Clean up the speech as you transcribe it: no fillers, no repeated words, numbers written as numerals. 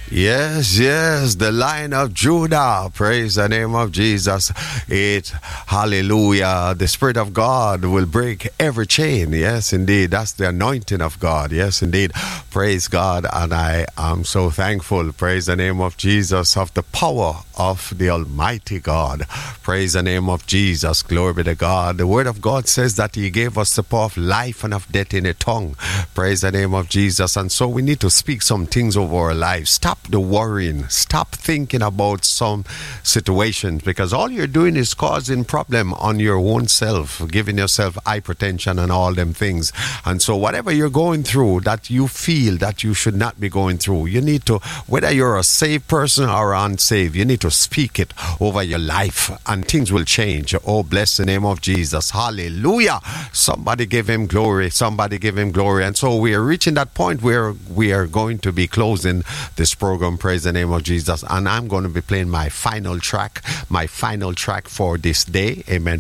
Yes, the Lion of Judah. Praise the name of Jesus. Hallelujah. The Spirit of God will break every chain. Yes, indeed. That's the anointing of God. Yes, indeed. Praise God. And I am so thankful. Praise the name of Jesus, of the power of the Almighty God. Praise the name of Jesus. Glory be to God. The Word of God says that He gave us the power of life and of death in a tongue. Praise the name of Jesus. And so we need to speak some things over our lives. Stop the worrying. Stop thinking about some situations, because all you're doing is causing problem on your own self, giving yourself hypertension and all them things. And so whatever you're going through that you feel that you should not be going through, you need to, whether you're a saved person or unsaved, you need to speak it over your life and things will change. Oh, bless the name of Jesus. Hallelujah. Somebody give Him glory. Somebody give Him glory. And so we are reaching that point where we are going to be closing this program. Praise the name of Jesus. And I'm going to be playing my final track for this day. Amen.